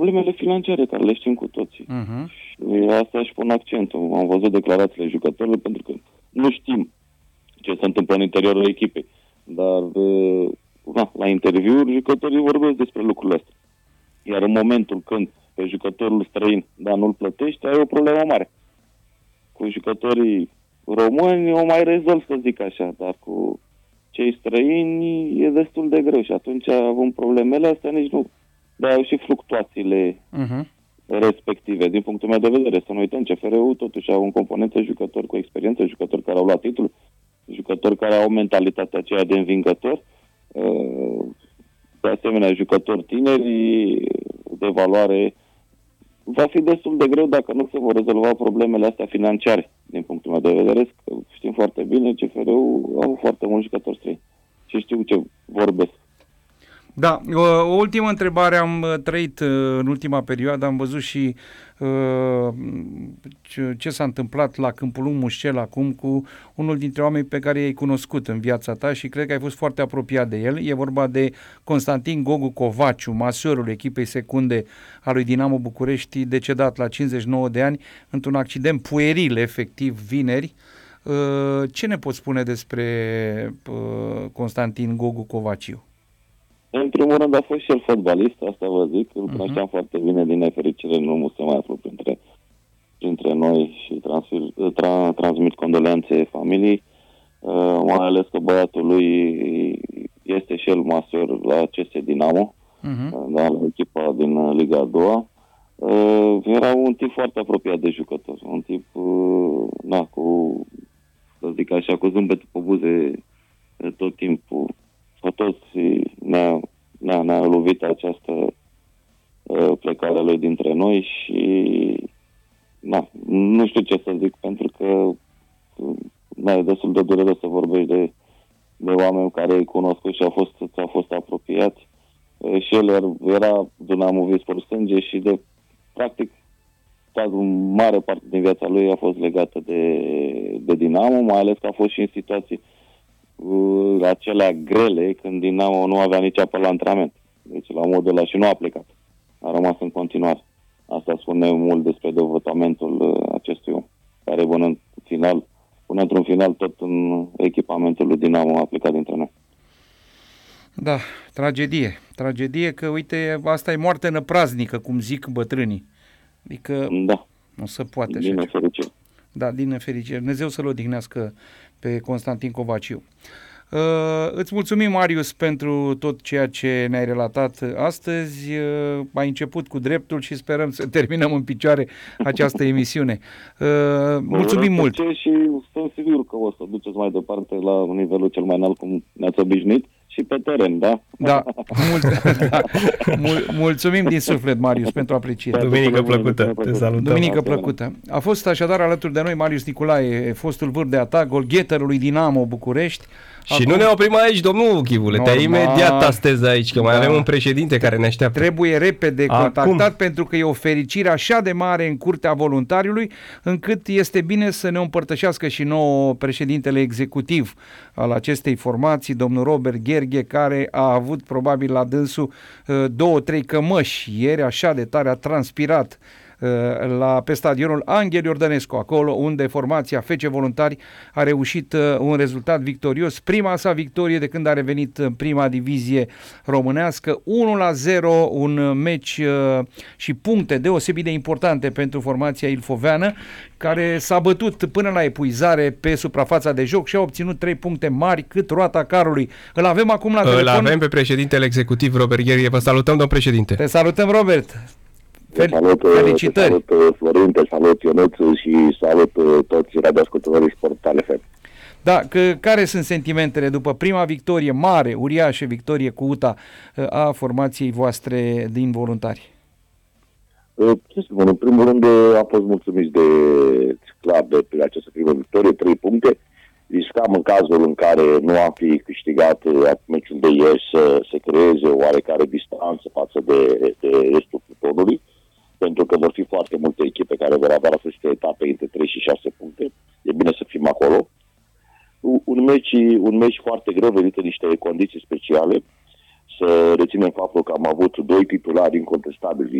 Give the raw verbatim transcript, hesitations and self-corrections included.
problemele financiare, care le știm cu toții. Uh-huh. Și asta își pun accentul. Am văzut declarațiile jucătorilor, pentru că nu știm ce se întâmplă în interiorul echipei. Dar na, la interviuri, jucătorii vorbesc despre lucrurile astea. Iar în momentul când pe jucătorul străin, da, nu-l plătești, ai o problemă mare. Cu jucătorii români o mai rezolv, să zic așa, dar cu cei străini e destul de greu și atunci avem problemele astea, nici nu. Dar au și fluctuațiile uh-huh. respective. Din punctul meu de vedere, să nu uităm, C F R-ul totuși au un component de jucători cu experiență, jucători care au luat titlul, jucători care au mentalitatea aceea de învingător, de asemenea jucători tineri de valoare. Va fi destul de greu dacă nu se vor rezolva problemele astea financiare, din punctul meu de vedere, că știm foarte bine, C F R-ul au foarte mulți jucători străini și știu ce vorbesc. Da, o, o ultimă întrebare. Am trăit în ultima perioadă, am văzut și uh, ce, ce s-a întâmplat la Câmpul Mușcel acum cu unul dintre oameni pe care i-ai cunoscut în viața ta și cred că ai fost foarte apropiat de el. E vorba de Constantin Gogu Covaciu, masorul echipei secunde a lui Dinamo București, decedat la cincizeci și nouă de ani într-un accident pueril, efectiv, vineri. Uh, ce ne poți spune despre uh, Constantin Gogu Covaciu? În primul rând a fost și el fotbalist, asta vă zic, îl cunoșteam uh-huh. foarte bine, din nefericire nu se mai află printre, printre noi și transfer, tra, transmit condoleanțe familiei, uh, mai ales că băiatul lui este și el masor la C S Dinamo, uh-huh. uh, da, la echipa din Liga a doua. Uh, era un tip foarte apropiat de jucător, un tip, uh, na, cu, să zic așa, cu zâmbetul pe buze tot timpul. Cu toți ne-a, ne-a, ne-a lovit această uh, plecare a lui dintre noi și na, nu știu ce să zic, pentru că na, e destul de dureros să vorbești de, de oameni care îi cunoscut și au fost, au fost apropiați. Uh, și el era dinamovist por sânge și de practic o mare parte din viața lui a fost legată de, de Dinamo, mai ales că a fost și în situații uh, acelea grele, când Dinamo nu avea nici apă la antrenament. Deci la modul ăla și nu a plecat. A rămas în continuare. Asta spune mult despre devotamentul uh, acestui om, care până în final, până într-un final, tot în echipamentul lui Dinamo a plecat dintre noi. Da, tragedie. Tragedie că, uite, asta e moarte năpraznică, cum zic bătrânii. Adică da. nu se poate din așa. Nefericire. Da, din nefericire. Dumnezeu să-l odihnească pe Constantin Covaciu. Uh, îți mulțumim, Marius, pentru tot ceea ce ne-ai relatat astăzi. Uh, ai început cu dreptul și sperăm să terminăm în picioare această emisiune. Uh, mulțumim mult! Și sunt sigur că o să duceți mai departe la nivelul cel mai înalt, cum ne-ați obișnuit, și pe teren, da? Da, mult, da. Mul, mulțumim din suflet, Marius, pentru apreciere. Duminică plăcută, te salutăm. Duminică plăcută. A fost așadar alături de noi Marius Nicolae, fostul vârf de atac, golgheterul lui Dinamo București. Și acum... nu ne oprim aici, domnul Chivule, te-ai imediat astăzi aici, că mai da. avem un președinte care ne așteaptă. Trebuie repede acum. contactat, pentru că e o fericire așa de mare în curtea voluntariului, încât este bine să ne împărtășească și nouă președintele executiv al acestei formații, domnul Robert Gherghe, care a avut probabil la dânsul două, trei cămăși ieri, așa de tare a transpirat la, pe stadionul Anghel Iordănescu, acolo unde formația F C Voluntari a reușit un rezultat victorios, prima sa victorie de când a revenit în prima divizie românească, unu la zero, un meci și puncte deosebit de importante pentru formația ilfoveană, care s-a bătut până la epuizare pe suprafața de joc și a obținut trei puncte mari cât roata carului. Îl avem acum la telefon. Îl avem pe președintele executiv Robert Gherghe. Vă salutăm, domn președinte. Te salutăm, Robert. Fel- salut, Felicitări! Te salut, Florin, te salut, Ionuț, și salut toți radioascultătorii Sportale F M. Da, că, care sunt sentimentele după prima victorie mare, uriașă victorie cu U T A a formației voastre din Voluntari? Ce să spun, în primul rând am fost mulțumiți de clar de, de această primă victorie, trei puncte. Riscam în cazul în care nu am fi câștigat meciul de ieri să se creeze o oarecare distanță față de, de restul plutonului, pentru că vor fi foarte multe echipe care vor avea aceste etape între trei și șase puncte. E bine să fim acolo. Un meci, un meci foarte greu, venit în niște condiții speciale. Să reținem faptul că am avut doi titulari incontestabili